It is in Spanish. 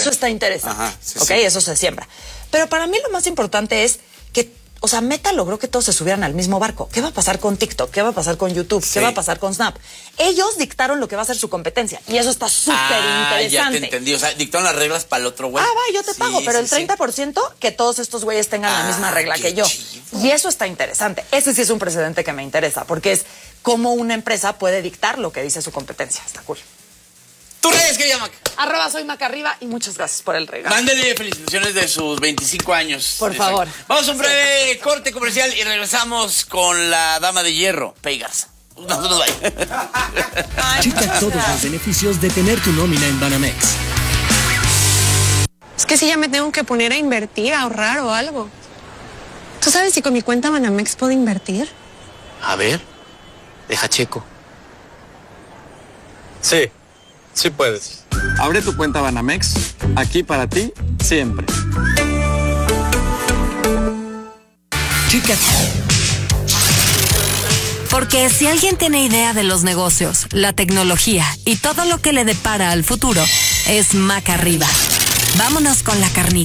Eso está interesante. Ajá, sí, ok, sí. eso se siembra. Pero para mí lo más importante es que, o sea, Meta logró que todos se subieran al mismo barco. ¿Qué va a pasar con TikTok? ¿Qué va a pasar con YouTube? Sí. ¿Qué va a pasar con Snap? Ellos dictaron lo que va a ser su competencia. Y eso está súper interesante. Ya te entendí. O sea, dictaron las reglas para el otro güey. Yo te pago, pero el 30% que todos estos güeyes tengan la misma regla qué que yo. chido. Y eso está interesante. Ese sí es un precedente que me interesa, porque es cómo una empresa puede dictar lo que dice su competencia. Está cool. ¿Tus redes qué llaman? @soy Macarriba y muchas gracias por el regalo. Mándele felicitaciones de sus 25 años. Por favor. Vamos a un breve corte comercial y regresamos con la dama de hierro, Pei Garza. Nosotros Checa todos los beneficios de tener tu nómina en Banamex. Es que si ya me tengo que poner a invertir, a ahorrar o algo. ¿Tú sabes si con mi cuenta Banamex puedo invertir? A ver, deja checo. Sí, sí puedes. Abre tu cuenta Banamex, aquí para ti, siempre. Checa. Porque si alguien tiene idea de los negocios, la tecnología y todo lo que le depara al futuro, es Macarriba. Vámonos con la carnita.